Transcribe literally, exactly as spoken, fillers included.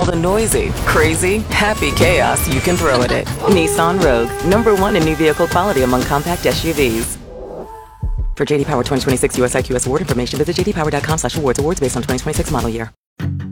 the noisy, crazy, happy chaos you can throw at it. Nissan Rogue, number one in new vehicle quality among compact S U Vs. For J D Power twenty twenty-six U S I Q S award information, visit j d power dot com slash awards. Awards based on twenty twenty-six model year.